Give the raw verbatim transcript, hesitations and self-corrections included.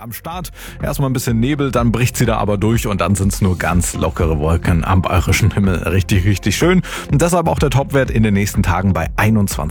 am Start. Erstmal ein bisschen Nebel, dann bricht sie da aber durch und dann sind es nur ganz lockere Wolken am bayerischen Himmel. Richtig, richtig schön. Und deshalb auch der Topwert in den nächsten Tagen bei einundzwanzig.